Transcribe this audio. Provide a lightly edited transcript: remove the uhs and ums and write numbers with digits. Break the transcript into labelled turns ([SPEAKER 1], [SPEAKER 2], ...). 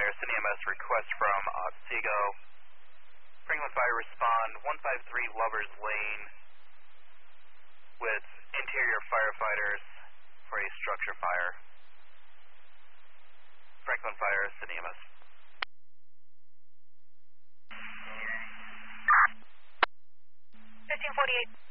[SPEAKER 1] Fire, City EMS request from Otsego. Franklin Fire respond 153 Lovers Lane with interior firefighters for a structure fire. Franklin Fire, City EMS.
[SPEAKER 2] 1548.